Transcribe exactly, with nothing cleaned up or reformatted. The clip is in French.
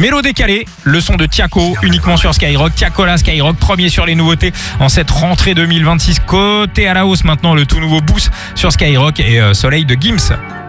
Mélo décalé, le son de Tiako uniquement sur Skyrock. Tiakola Skyrock, premier sur les nouveautés en cette rentrée deux mille vingt-six. Côté à la hausse maintenant, le tout nouveau Boost sur Skyrock et euh, Soleil de Gims.